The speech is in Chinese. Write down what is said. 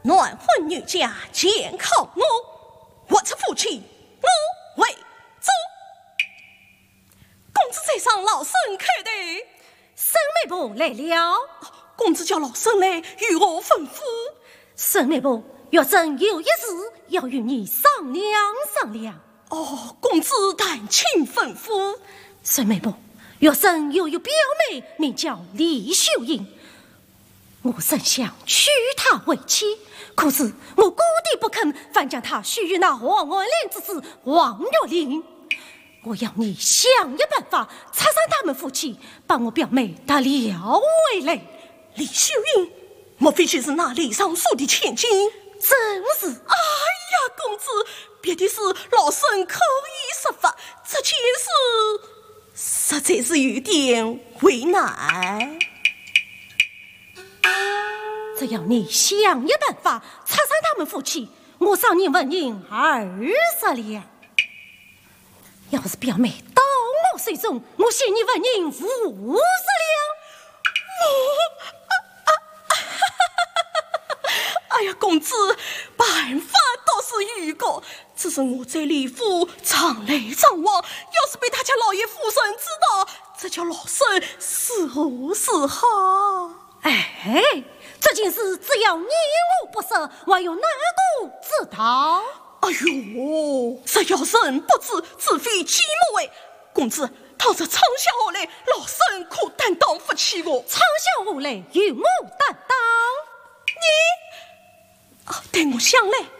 乱婚女家监靠我这夫妻我为主。公子在上老身看的， 沈美婆来了。 公子叫老身来与我吩咐。 沈美婆，若真有一事要与你商量商量。 公子但请吩咐。 沈美婆，若真有表妹名叫李秀英，我甚想娶她为妻，可是我姑爹不肯，反将她许与那黄爱莲之子王月玲。我要你想一办法拆散他们夫妻，把我表妹得了回来。 李秀英，莫非就是那李尚书的千金？ 正是。 哎呀，公子，别的事老身可以设法，这件事实在是有点为难。 只要你想一办法拆散他们夫妻，我赏你纹银20两。要是表妹到我手中，我限你纹银50两。 哎呀，公子，办法倒是有个，只是我在李府常来常往，要是被他家老爷夫人知道，这叫老身是何是好？ 哎，这件事只要你我不赦，还有哪个知道？ 哎呦，这要人不知，自非鸡毛哎！公子，倘若闯下祸来，老身可担当不起我。 闯下祸来，由我担当。 你，待我想来。